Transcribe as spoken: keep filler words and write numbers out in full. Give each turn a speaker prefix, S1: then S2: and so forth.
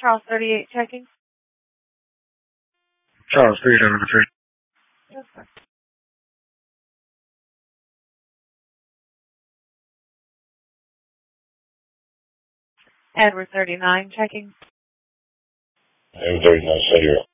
S1: Charles thirty-eight checking.
S2: Charles three seven three.
S1: Yes, sir. Edward thirty-nine checking.
S2: Edward thirty-nine, say here.